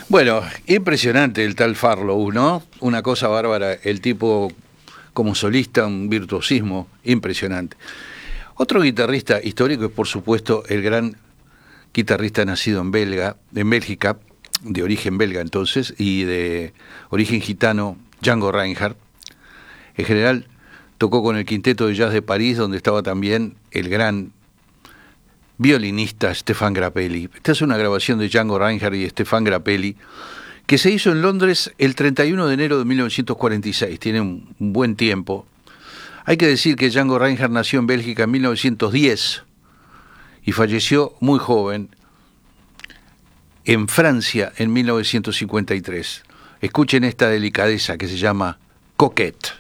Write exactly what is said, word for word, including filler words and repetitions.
Bueno, impresionante el tal Farlow, ¿no? Una cosa bárbara, el tipo como solista, un virtuosismo impresionante. Otro guitarrista histórico es, por supuesto, el gran guitarrista nacido en Belga, en Bélgica, de origen belga entonces, y de origen gitano, Django Reinhardt. En general, tocó con el Quinteto de Jazz de París, donde estaba también el gran violinista Stéphane Grappelli. Esta es una grabación de Django Reinhardt y Stéphane Grappelli, que se hizo en Londres el treinta y uno de enero de mil novecientos cuarenta y seis. Tiene un, un buen tiempo. Hay que decir que Django Reinhardt nació en Bélgica en mil novecientos diez y falleció muy joven en Francia en mil novecientos cincuenta y tres. Escuchen esta delicadeza que se llama Coquette.